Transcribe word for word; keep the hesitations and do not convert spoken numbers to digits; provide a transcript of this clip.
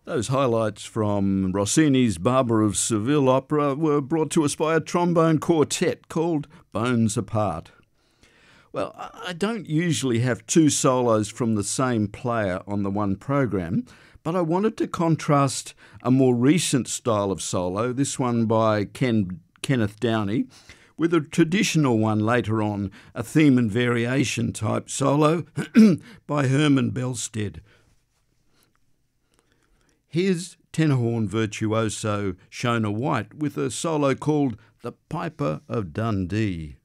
Those highlights from Rossini's Barber of Seville opera were brought to us by a trombone quartet called Bones Apart. Well, I don't usually have two solos from the same player on the one program, but I wanted to contrast a more recent style of solo, this one by Ken, Kenneth Downey, with a traditional one later on, a theme and variation type solo by Herman Belstead. Here's tenor horn virtuoso Shona White with a solo called The Piper of Dundee.